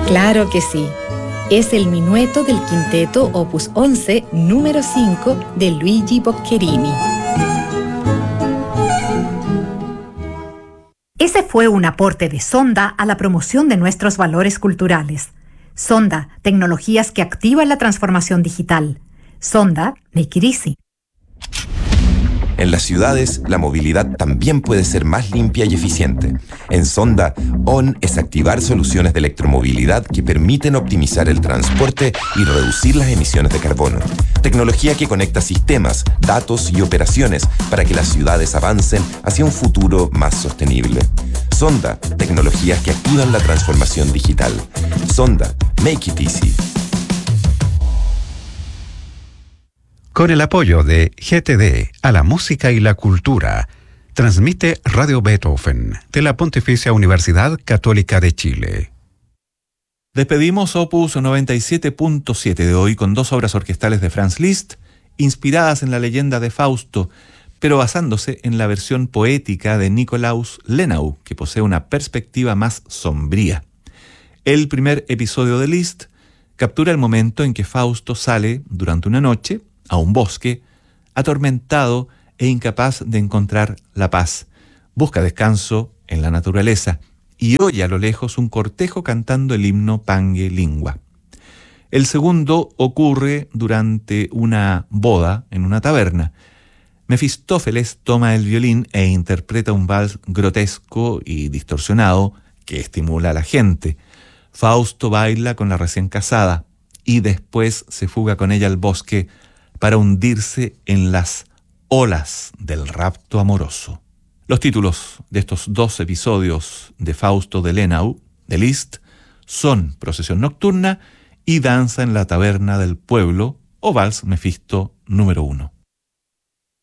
Claro que sí. Es el minueto del quinteto Opus 11, número 5, de Luigi Boccherini. Ese fue un aporte de Sonda a la promoción de nuestros valores culturales. Sonda, tecnologías que activan la transformación digital. Sonda, make it easy. En las ciudades, la movilidad también puede ser más limpia y eficiente. En Sonda, ON es activar soluciones de electromovilidad que permiten optimizar el transporte y reducir las emisiones de carbono. Tecnología que conecta sistemas, datos y operaciones para que las ciudades avancen hacia un futuro más sostenible. Sonda, tecnologías que activan la transformación digital. Sonda, make it easy. Con el apoyo de GTD a la música y la cultura, transmite Radio Beethoven de la Pontificia Universidad Católica de Chile. Despedimos Opus 97.7 de hoy con 2 obras orquestales de Franz Liszt, inspiradas en la leyenda de Fausto, pero basándose en la versión poética de Nikolaus Lenau, que posee una perspectiva más sombría. El primer episodio de Liszt captura el momento en que Fausto sale durante una noche a un bosque, atormentado e incapaz de encontrar la paz. Busca descanso en la naturaleza y oye a lo lejos un cortejo cantando el himno Pange Lingua. El segundo ocurre durante una boda en una taberna. Mefistófeles toma el violín e interpreta un vals grotesco y distorsionado que estimula a la gente. Fausto baila con la recién casada y después se fuga con ella al bosque para hundirse en las olas del rapto amoroso. Los títulos de estos 2 episodios de Fausto de Lenau, de Liszt, son Procesión Nocturna y Danza en la Taberna del Pueblo, o Vals Mefisto número 1.